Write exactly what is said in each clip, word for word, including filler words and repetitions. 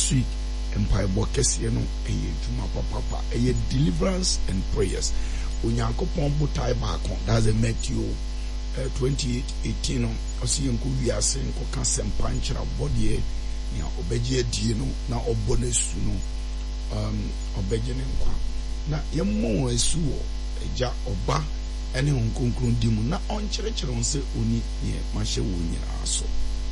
last week empire bokesi no eye juma papa eye deliverance and prayers onyankopon botai baako that's a Matthew uh, twenty-eight eighteen no osi enko wiase enko ka sempa nkyira body nya obeje die no na obone su no um obeje ne nkwa na yemmo esu wo eja oba ene honkonkron di mu na onkyerechire on se oni ne mahye wo nyina so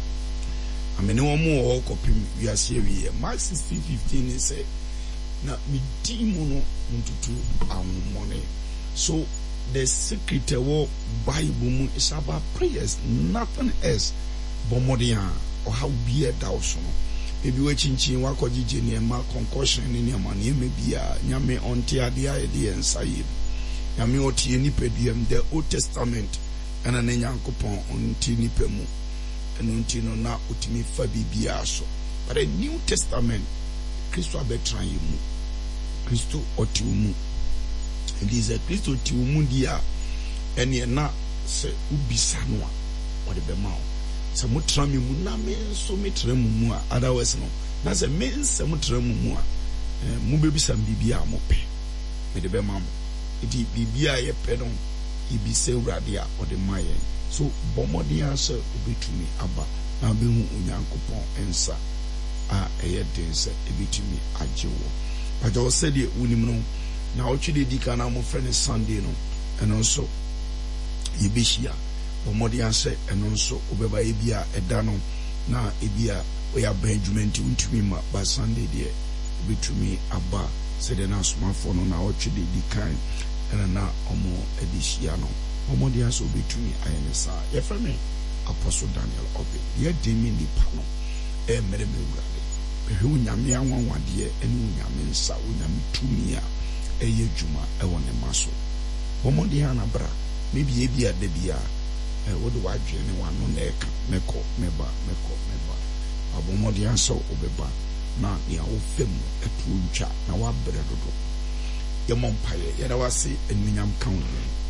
amene wo mu wo kopim wiase wiye Mark sixteen fifteen is say na mi di mu no ntutu amone. So the secret of Bible is about prayers, nothing else. Bomodia or how be a dawson. Maybe we chinchin wako jijini ma concussion in your money, maybe a nyame on tia the idea and say Yami oti any pedium, the Old Testament and an yankopon on tini pemu and untino na utimi fabi biaso. But a New Testament, Christo abetrayimu, Christo otiumu. And is a Christo tiumundia and ye na se ubisanwa or the bemao. Some trami muname so metremumua, otherwise no. That's a main samutramumua, mubaby some bibia mope, with the bemamo. It bibia ye pedon, he be se radia or the maye. So bomodia sir will be to me abba, now be unyankopon and sa a air dancer, a bit to me a joe. But I said it unimno. Now, actually, the kind of friend is Sunday, no, and also Yibishia, or Modian said, and also Obeba Ebia, Edano, na Ebia, we are Benjamin to me, but Sunday, dear, be to me, Abba, said an smartphone on our actually the kind, and now Omo Edishiano, Omodian so be to me, I am a sir, your friend, Apostle Daniel Obi, yet Demi the panel, eh, Madame Rade, who Yamia one dear, and Yamin Sa, Yami Tumia. Eye juma e wone maso bomodi ha na bra maybe e bia de bia e wodo wadwe ne wano na eka meko meba meko meba abomodi anso obeba na dia wo fem etu ntwa na wa bre dodo ye mompaye ye da wase enunyam kan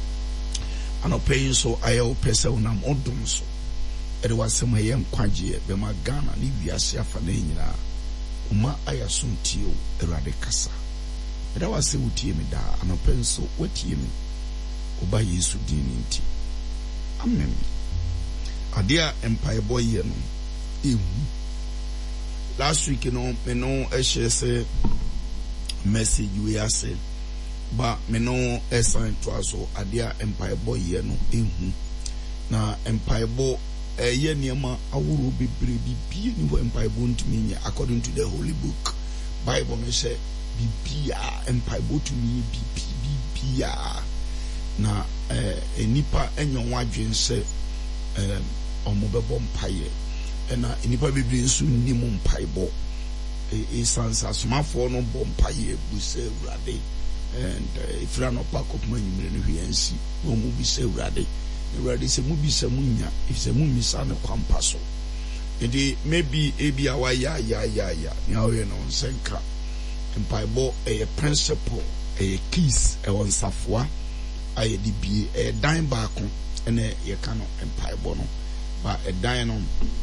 anopayin so ayo pese unam odum so e de wase ma ye nkwaje be ma Ghana ni wiase afa na nyina uma ayaso ntio erade kasa. That was say with him da and a pencil what him oba Yesu dini nti. Amen. Adia empire boy ye no. Ehu. Last week you know me no e share say message we are say but me no e sign to aso adia empire boy ye no ehu. Na empire boy e ye niema awuru bebre bibie ni wo empire boy ntumi nya according to the holy book Bible me say bibia empire to me bibia na eh enipa enyo wadwen se eh omobebo mpaye na enipa bibiri nso nim mpaibo e sansa smafo no bom mpaye buse urade and if ra no pack up man yimre no hwiansi wo mu bi se urade urade se mu bi se munya if se mu misa no kwampa so edi maybe ebi awa ya ya ya ya nyawo ye no nsenka Bible a principle a keys a one safwa a db a dime back and a cano empire bono but a dino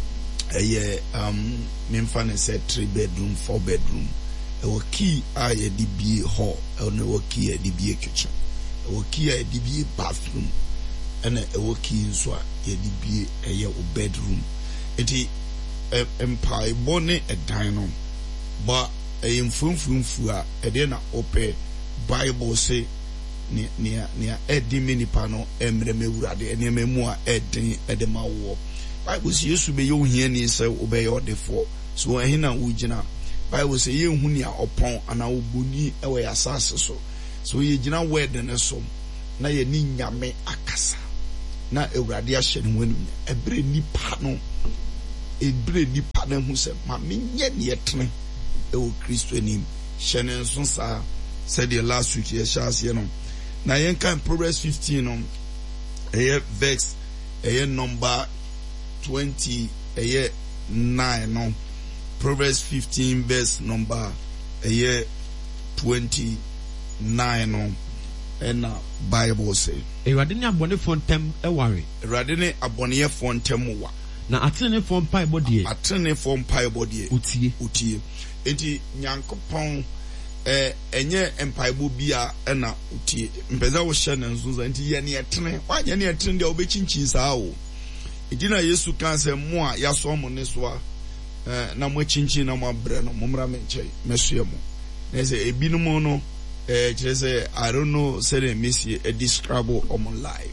a um memfan said three bedroom four bedroom a key a db hall a key a db kitchen a key a db bathroom and a key in so a db a bedroom it empire bonnet a dino but a infumfumfu a edena ope Bible say ni ni ni edi minipa no emre mewurade ene memu a edin edema wo Bible say Yesu be ye ohia ni say obey odefo so ehina wugina Bible say ye hu ni a opon ana oboni e we asase so so ye gina word ne so na ye ni nyame akasa na ewurade a hye ne wanu ebre nipa no ebre nipa na hu se ma menye ne yetene o Christo nim shenen so sa said the last week ye shas ye no na yen kan Proverbs fifteen no eh verse eh number twenty eh nine no Proverbs fifteen verse number eh twenty-nine no and Bible say e wade ni abone fontem e ware e wade ni abone ye fontem wa na atene form pie body atene form pie body utie utie enti Nyankopon eh enye empaibo bia na utie mpeza wo hye na nsunza enti ye ne etene wanye ne etene de obechinchin saa o enti na Yesu kan se mo a yaso mo ne so a eh na mo chinchin na mo abre no mo mra menche mesue mo na se ebinumo no eh kire se I don't know say the messi a describe on live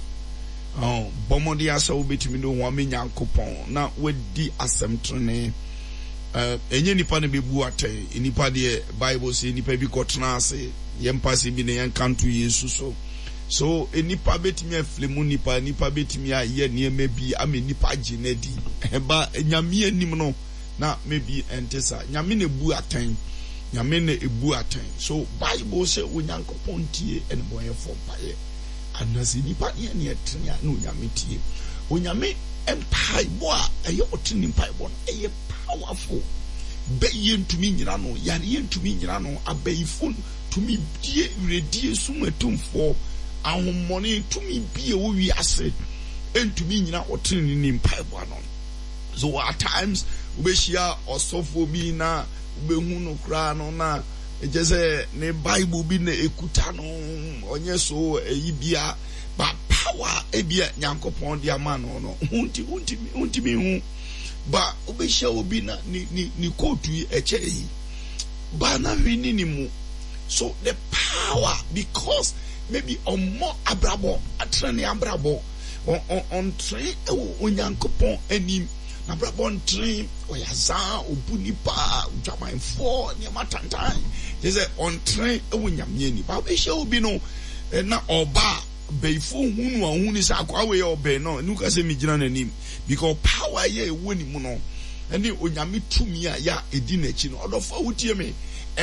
oh bomodi asa obetimi no ho ame Nyankopon na wadi asemtrene Uh, enye nipa ne bebu atay nipa de Bible say nipa bi kotena ase yempase bi ne yankanto Yesu so so enipa betimi aflemu nipa nipa betimi aye niema bi ame nipa ginedi eba nyame anim no na maybe entesa nyame ne bu atan nyame ne ebu atan so Bible say Onyankopon tie ene boye fo paye anase nipa ne ne etria na nyame tie onyame empire bo a eye otini empire bo eye powerful be yentumi nyira no yare yentumi nyira no abayifo tumi die redie sumatumfo ahomone tumi bie wo wiase entumi nyira otini ni empire bo no so at times ubeshia osofo bi na ubehu no kra no na ejese ne Bible bi na ekuta no onye so eyi bia ba power ebia Nyankopon dia ma no no hunti hunti hunti mi hu ba obehia obi na ni ni ni kotu eche yi ba na hwini ni mu so the power because maybe on more abrabo atrane abrabo on on on train Onyankopon anim na abrabo on train oyaza obunipa udwamanfo ni matantan they say on train ewonyamye ni ba obehia obi no na oba beifo hunu ahuni sa kwa we obe no nuka se mi gina nanim because power ye woni mu no ene onyame tumi a ya edi na chi no odofo wutie me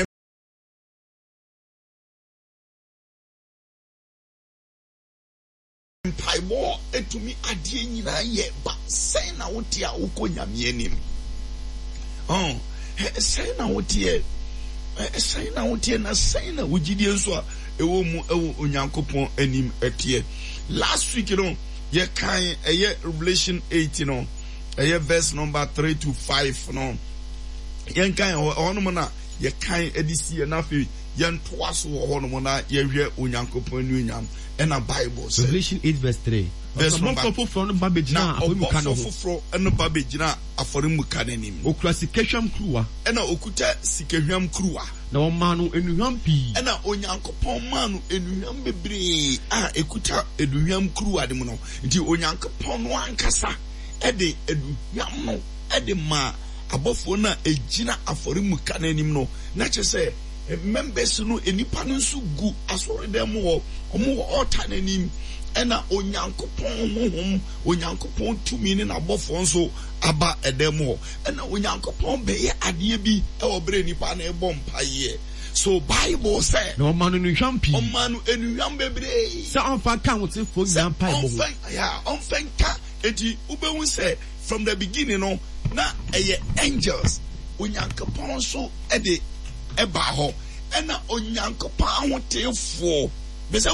empaibo etumi adie nyina ye ba sai na wotie a ukonyame anim oh sai na wotie sai na wotie na sai na wugidie nso a ewo mu ewo Onyankopon anim etie last week you know ye kan eye Revelation eight you know eye verse number three to five no ye kan hono na ye kan edisi na fe ye ntoaso hono na ye hwe Onyankopon ni onyam ena Bible say Revelation eight verse three verse number four from babejina afomuka no foforo eno babejina aforimuka nanim okura sikehwam kruwa ena okuta sikehwam kruwa na omanu enuhwam pi ena Onyankopon manu enuhwam bebre a ekuta enuhwam kruwa de mu no nti Onyankopon no ankasa ede enuhwam no ede ma abofo na ejina aforimuka nanim no na chese members no enipa no nso gu asore dem wo omo wo otanenim ena Onyankopon honhom Onyankopon tumi ne na bofo nso aba edem ho ena Onyankopon be ye ade bi e obre nipa na ebo mpaye so Bible say no manu no hwampi o manu enuhwam bebre se onfa ka wote fo nyam pai bo ya onfa ka enti ubehu say from the beginning no na eye angels Onyankopon so e de eba ho ena Onyankopon ahotefo bese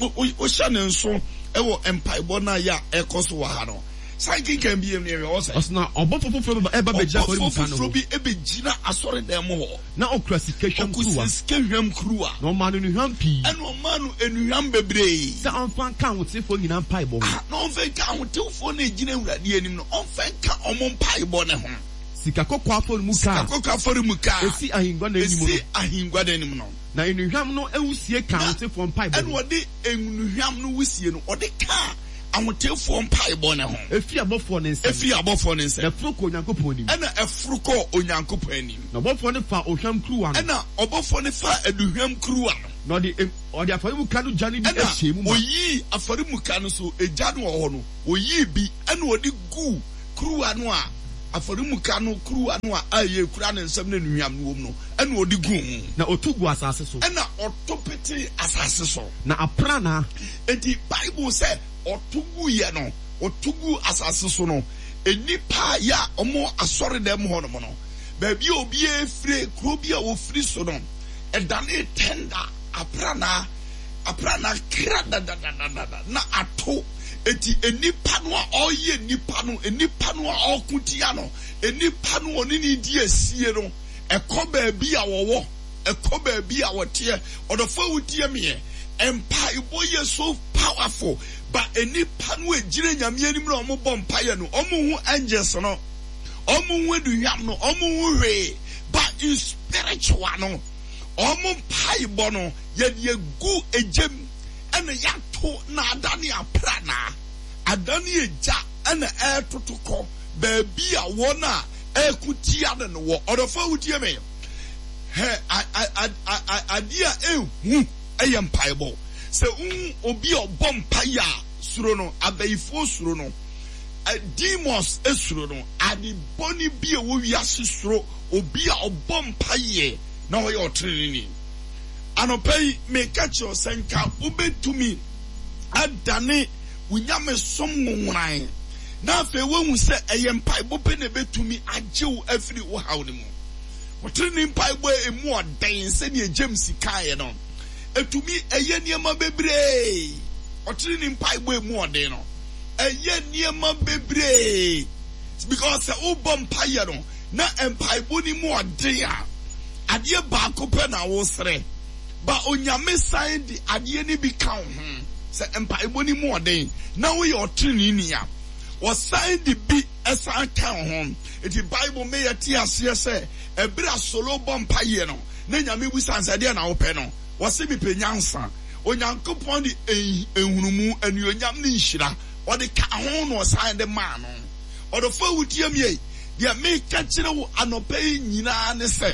o shane nso ewo empaibo na ya ekoso wa ha no sankin kan bi em ne we say osna obofofofo eba bejina for mu kan no bi ebejina asore dem ho na okurasikehwam kruwa sikehwam kruwa no manu no hwampi ena o manu enuhwam bebre se onfa kan wotefo nyina mpaibo no onfa kan wotefo na ejina urade anim no onfa kan omo mpaibo ne ho sika kokwa afori muka sika kokwa afori muka esi ahingwa na enim no esi ahingwa na enim no na enuhwam no ewusie kan wotefo mpaibo ena ode enuhwam no wusie no ode ka awotefo mpaibo ne ho efi abofo ne nse efi abofo ne nse efruko Onyankopon nim ena efruko Onyankopon nim na abofo ne fa ohwam kruwa no ena abofo ne fa eduhwam kruwa no na ode ode afori muka no jani bi ehyemu ma oyi afori muka no so eja no ho no oyi bi ena ode gu kruwa no a aforimuka no kruwa no a aye kura ne nsam na nuhwam no wom no ena odi gu na otugu asase so ena otopeti asase so na aprana enti Bible say otugu ye no otugu asase so no enipa ya omo asore dem ho no no ba bi obi efre kro bi a ofri so no edane tender aprana aprana kra da da da da na ato eti enipa no a oye nipa no enipa no a okutia no enipa no oni ni di asie no ekọ ba bi a wowo ekọ ba bi a wote odofo wutie me empa iboye so powerful but enipa no ejire nyame anim na omo bom paye no omo hu angels no omo hu aduham no omo hu hwe but in spiritual no omo pai bono ye ye gu ejem ene yato na adani aprana adani eja ene e totoko ba bi a wona e kutia de no wo odofo wutie me he adia ehu eye mpaibo se un obi obom paya suro no abaifo suro no demons esuro no adi boni bi e wo wiase suro obi a obom paye na wo ye otrini anopai me catch your senka ubetumi adane unyame som nwuran na fe wehu se eye mpaibo pe na betumi ajew afiri wo hawne mu otrini mpaibo emu oden se ne James kae no etumi eye niema bebre otrini mpaibo emu oden no eye niema bebre because o bom paye no na mpaibo ni mu oden a ade ba ko pe na wo sere ba onyame sign di ade ni bi kan ho se mpaibo ni mu oden na wo ye otrini ni a wo sign di bi esa kan ho iti Bible me yati ase se ebra solo bom paye no na nyame bu sansade na wo pe no wo se bi pe nyansa onyankopon di enhunumu anuonyam ni nhira wo de ka ho no sign de man no o do fa wutie me dia me ka kire wo anopai nyina ne se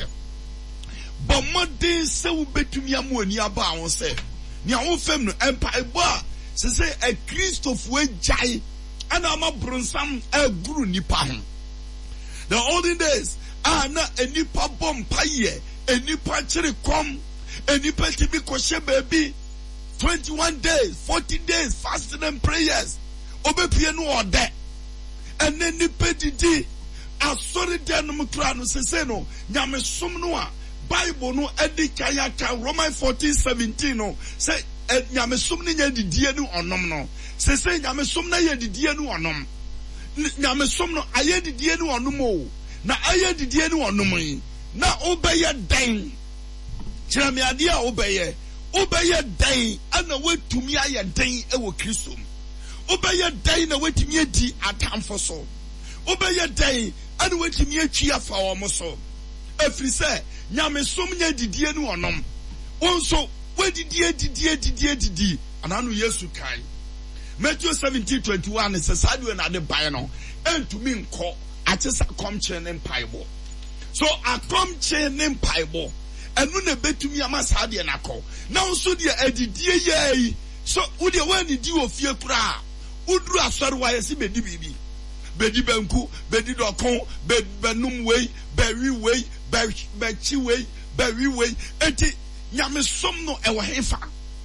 bomode se wo betumi amoni aba ho se ni a wo fam no empire ba se se a Christopher ejai ana ma bronsam a guru nipa ho the olden days ah na enipa bom paye enipa kire kom enipa tibi ko she baby twenty-one days forty days fasting and prayers obepie no ode and then nipa didi asori de no mukra no sese no nyame som no a Bible no edi kaya ka Romans fourteen seventeen no say nyame som ne nya didie no onom no sese nyame som na ye didie no onom nyame som no aye didie no onom o na aye didie no onom yi na obeye den kira me ade a obeye obeye den ana wetumi aye den e wo Kristo obeye den na wetumi adi atamfo so obeye den ana wetumi atwi afa wo mo so efri se nyame som nya didie no onom wonso wedidie didie didie didie ananu Yesu kai Matthew seventeen twenty-one says sadu na de bai no entumi nko atesa komche ne mpaibo so akomche ne mpaibo enu na betumi amasade na ko na nso de adidie yei so wo de wani di ofie kura uduru asori wa yesi bedi bibi bedi banku bedi dokon benum wei bewi wei bechi wei bewi wei enti nyame som no ewo hefa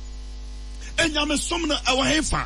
enyame som no ewo hefa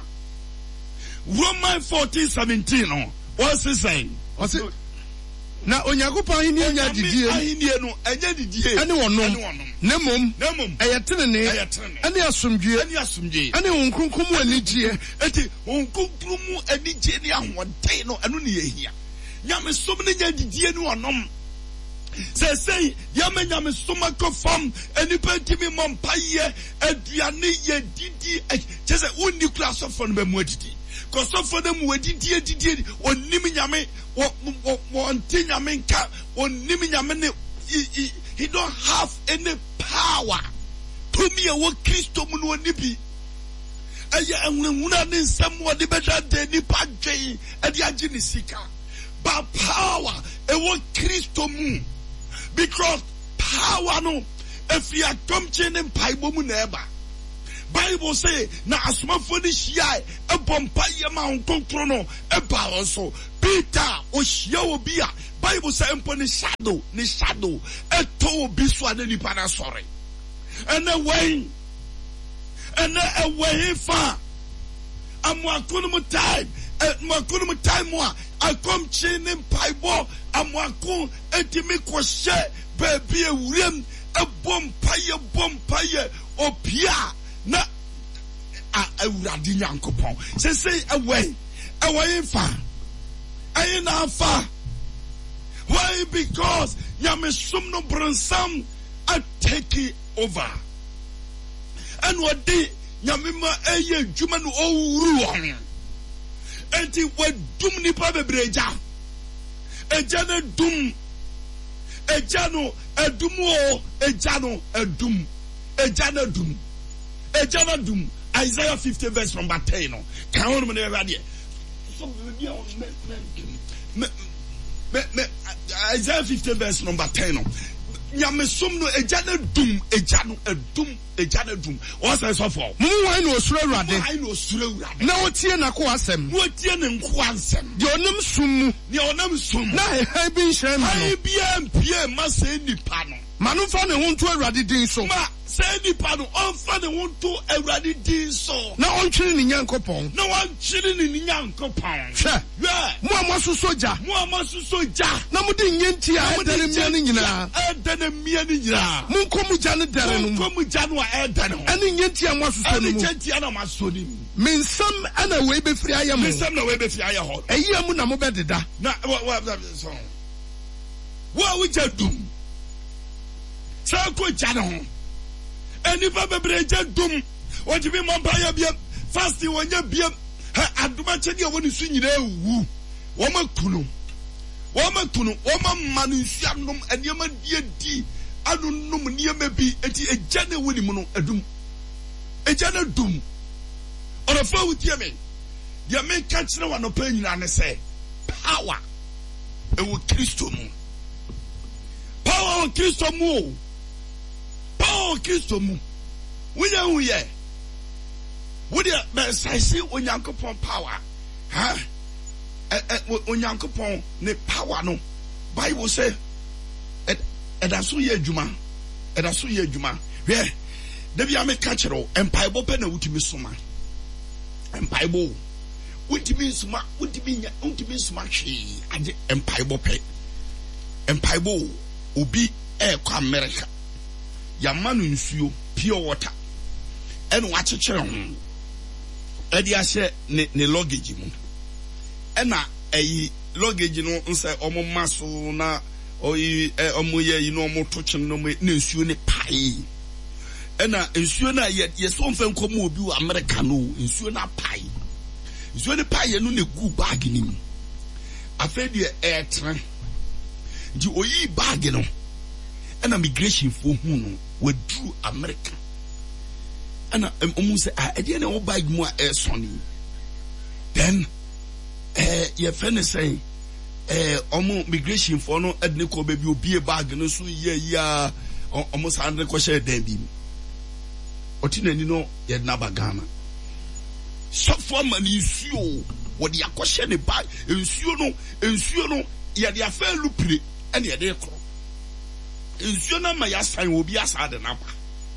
Romans fourteen seventeen no what's he saying what's it na onyankopon ahini anya didie ahini no anya didie ene wonom nemom nemom eyetenene ene asomdwe ene asomdwe ene honkunkum anigye eti honkunkum anigye ne ahoden no eno ne yehia nyame som ne nya didie ne wonom se say yame nyame som akofam eni pentimi mompaye aduane ye didi chese uni class of fun be mu didi cause of for them wedidi didi onim nyame won ti nyame nka onim nyame ne he don't have any power to me wo Kristo mu no nibi aya enwunwuna ne nsam wo de beda de ni padwen e de age ni sika ba power e wo Kristo mu because power no if you are come chaining Bible mu neba Bible say na asomafo ni hia e bompa ye ma nkontro no e ba also Peter o hia obi a Bible say empo ni shadow ni shadow e to obi so ade ni pa na sore ene wen ene e wen fa amwakunu mu time amwakunu mu time wa I come chaining Bible amwakun etimi kwose baby ewurem e bompa ye bompa ye opia na awurade nyankopɔn say say away away fa ayi na fa. Why? Because nyamesum no bronsam a take over and what day nyamema eye dwuma no owuru on enti wadum nipa bebreja eja na dum eja no edum o eja no edum eja na dum eja na dum. Isaiah fifty verse number ten no kan won me na there so me me me me Isaiah fifty verse number ten no nyamesum no eja na dum eja no edum eja na dum o say so for mu wan no osura urade wan no osura urade na otie na ko asem na otie ne nko ansem de onam sum mu ne onam sum na ha bi nhire ma no ha bi empie ma se nipa no manu fa ne ho nto urade din so ma se nipa no on fa ne ho nto urade din so na on twiri ni nyankopon na wan twiri ni nyankopon hwe yeah mu amaso soja mu amaso soja na mu din nyenti a edere mia ni nyina edere mia ni nyina mu nkomu ja ne dere no mu nkomu ja no a edere no ani nyenti a maso so no mu ani nyenti a na maso ni mensam ana we be firi ayam mensam na we be firi ayam ho eyi mu na mo be deda na wa so wa we jadum sa ko ja no ho eni ba bebre jadum o ti bi mo ba ya bia fasting wonya bia aduma che dia woni su nyina ewu wo makunu wo makunu wo mamma no nsuanom eniema die di anunum niema bi enti eja na woni mu no adum eja na dum ona fa wutie me dia me ka kire wa no pa nyina ne se power e wo Kristo mu power wo Kristo mu power Kristo mu wonya huye wodi be sai si onyankopon power ha eh eh onyankopon ne power no Bible say e da so ye adwuma e da so ye adwuma hwe da bia me ka kire o empaibo pe na wutimi soma empaibo wutimi soma wutimi nya wutimi soma hwe ade empaibo pe empaibo obi e kwa America yamanu nsuo pure water enu achechire ho edi ahye ne ne luggage mu ena eyi luggage no nse omo maso na oyi omo ye yi no omo tochen no me nsuo ne pai ena nsuo na ye ye so mfa nkomo obi wa America no nsuo na pai nsuo ne pai no ne gu bag ni mu afedi e tre di oyi bag no ena migration fo hu no wadru America ana omu say ah ede na o bag mu a e soni then eh ye fene say eh omu migration for no edne ko baby obi e bag no so ye ya omu sa andre ko share den bi otinani no ye na bagana so for man nsuo wo de akoshe ne bag nsuo no nsuo no ye de afa lupire ene ye de kro nsuo na ma ya san obi asa de na ba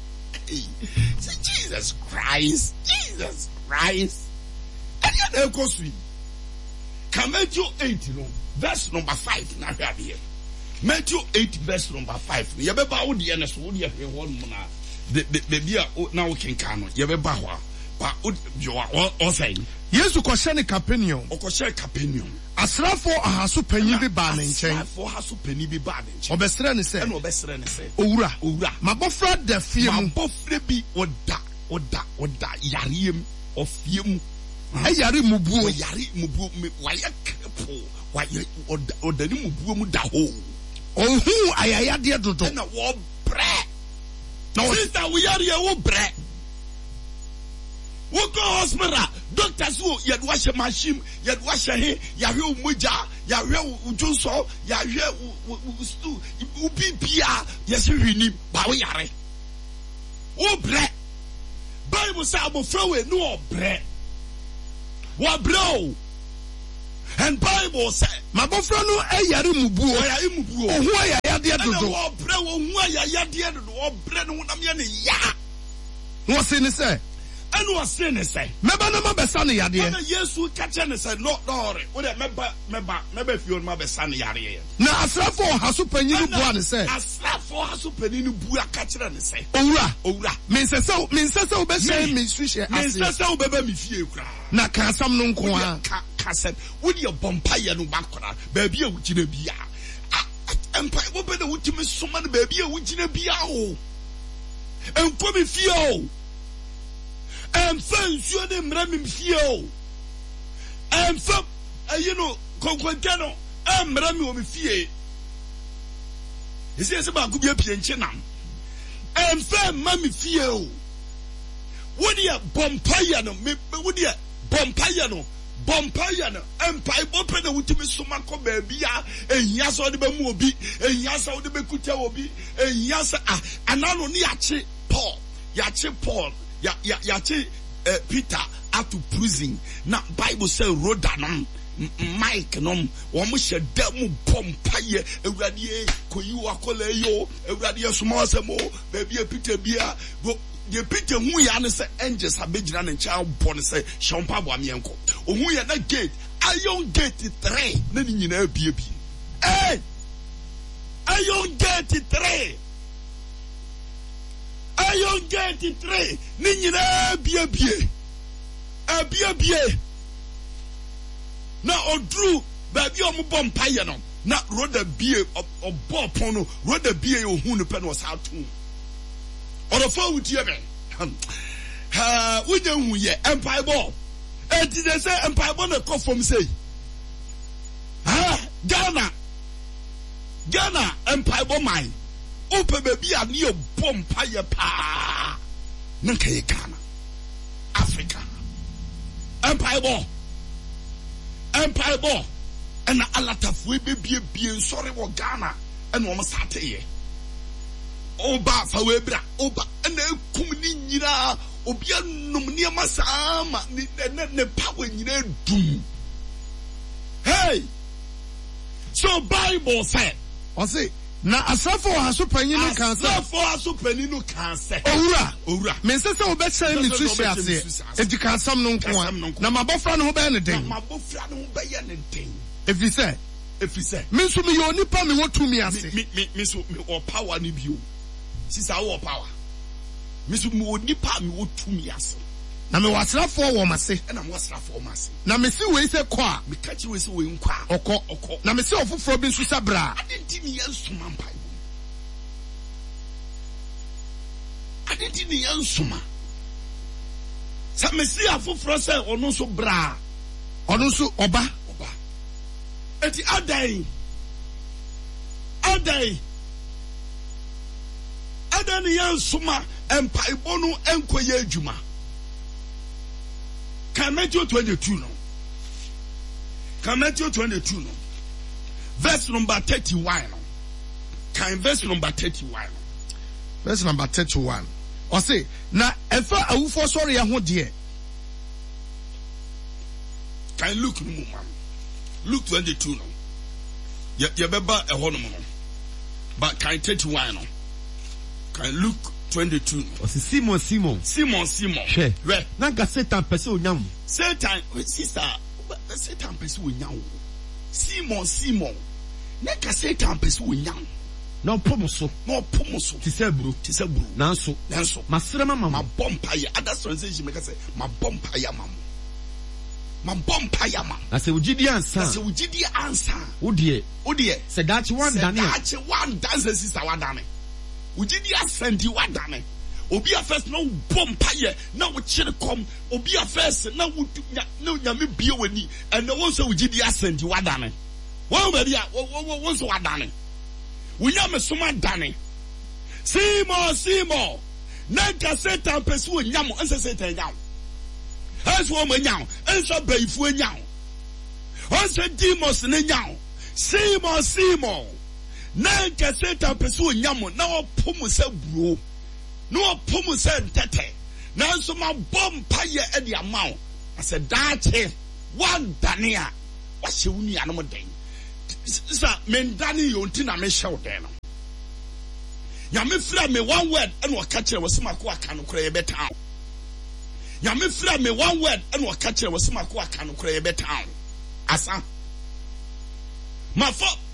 Jesus Christ, Jesus Christ. And yet, of course, we can Matthew eight, you know, verse number five. Now, here, Matthew eight, verse number five. You be bow the honest, would you have one mona? The beer now can canon. You be bow, but you are all saying. Yes, to question a Capernaum, or question Capernaum. Asrafo ahasu penyi bi ba ne nchen. Asrafo ahasu penyi bi ba ne nchen. Obesere ne se. E no obesere ne se. Owura, owura. Mabofra da fie mu. Mabofra bi oda, oda, oda yariem ofie mu. E yare mubuo. Yare mubuo me waye krepo. Waye oda oda ni mubuo mu da ho. Ohu ayaya de dodo. Na wo bre. No sister we yare ye wo bre. Wo go hospital doctors wo ye do wash machine ye do wash he ya hwe umuja ya hwe ujunso ya hwe stu ubi bia ye se hwini ba wo yare wo bre Bible say abofra we no bre wo bre and Bible say mabofra no ayare mubuo ayare mubuo ohu ayaya de dodo wo bre wo hu ayaya de dodo wo bre no nam ye ne ya wo se ne say And was saying, say, Meba no mabesani yade. Yesu kache ne say, no, no, we meba, meba, meba if you mabesani yade. Na asrafo hasu panyin bua ne say. Asrafo hasu panyin bua kache ne say. Owura, owura. Me say say, me say say obese me switch ase. Me say say obebe me fie kra. Na kansam no nko a. Ka kasem. Wo de bompaye no bakora. Baabi a wugina bia. Empire wo be de wutimi soma no baabi a wugina bia o. Enko me fie o. And friends, you them Ramim Fio. And from you know, Conquantano, and Rami will be fear. He says about Gubia Pianchinam. And from Mammy Fio. What do you Bompayano? Would you Bompayano? Bompayano, Empire Bopena would be so much baby, and Yasa the Bemobi, and Yasa the Bekuta will be, and Yasa, and not only Yachi Paul, Yachi Paul. Ya ya ya che uh, Peter out to prison. Now Bible say Rodanum Mike nom womo she dem pompaye ewradie koyi wakole yo ewradie small semo baby Peter bia go the Peter hu ya ne say angels abegina ne cha bo ne say shompa bo amienko ohu ya na gate iron gate three na ni nyina bia bi eh iron gate three Iron Gate three, Nina bia bia, a bia bia. Now, or drew, baby, I'm a bompire no. Not rather beer or bopono, rather beer or who the pen was out to. Or the phone with you, man. Ah, we don't we Empire Ball. And did they say Empire Ball a call from say? Ah, Ghana, Ghana, Empire Ball mine. Open baby a near bompire pa. Nanka Ghana. Africa. Empire Ball. Empire Ball. And a lot of we be being sorry for Ghana. And one must start here. Oba Fawebra. Oba. And then Kuminira. Obia Numnia Masama. Ne power in their doom. Hey. So Bible said. I say. Na asafo haso panyin no kan se asafo haso panyin no kan se owura owura me se se wo be kyere me tuhwe ase enti kan sam no nko a na mabofra no ho be ne den na mabofra no ho be ye ne den efi se efi se me so me yo nipa me wotu mi ase me me me so me o power ni bio sisa wo power me so me o nipa me wotu mi ase na me wasrafo wo mase na me wasrafo wo mase na me si we se kwa me ka chi we se we nkwa okọ okọ na me se ofoforo bi nsu sabra adenti ni yansuma mpai adenti ni yansuma sa me si afoforo se ono so bra ono so oba oba eti adai adai adani yansuma empai bonu enkoye adwuma. Can Matthew twenty-two no? Can Matthew twenty-two no? Verse number thirty-one no? Can verse number thirty-one no? Verse number thirty-one. Or say, na efa awufo sorry ya ho de. Can look no man. Luke twenty-two no. Ye ye beba e ho no no. But can thirty-one no? Can Luke twenty-two no. Simon Simon Simon Simon she we na ga Satan pese onyam Satan sister Satan pese onyam Simon Simon na ga Satan pese onyam na opomuso na opomuso ti se buru ti se buru nanso nanso masere mama ma bompa ya other translation make say ma bompa ya mam ma bompa ya mam na se ugidi ansa na se ugidi ansa wo de wo de se dachi one dane se dachi one dance sister one dane Ujidi asenti wadane. Obi a first no bompaye na wo chire kom. Obi a first na wo na nyame bie wani. And no one say ujidi asenti wadane. One be dia one so wadane. We nyame soma dane. Simo simo. Na ka Satan pesu nyam ense Satan nyam. As wo nyam ense baifu nyam. Onse demons ne nyam. Simo simo. Na nke Satan pesu onyam na opom se buro na opom se ntete na nso ma bompa ye e de amaw ase daache wan dania wa hye wuni anom den sa men dani yo nti na me hye den no ya me fra me one word e no ka kire wo se mako aka no kure ye beta nyame fra me one word and waka kire wo se mako aka no kure ye betown asa ma for